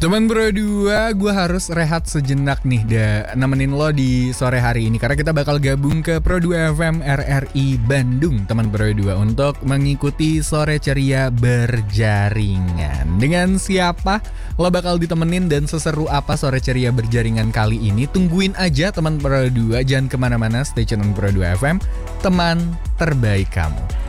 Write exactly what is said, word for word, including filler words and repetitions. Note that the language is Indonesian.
Teman Bro dua, gue harus rehat sejenak nih da, nemenin lo di sore hari ini. Karena kita bakal gabung ke Pro dua F M R R I Bandung, teman Bro dua, untuk mengikuti sore ceria berjaringan. Dengan siapa lo bakal ditemenin dan seseru apa sore ceria berjaringan kali ini? Tungguin aja teman Pro dua, jangan kemana-mana, stay tune on Pro dua F M, teman terbaik kamu.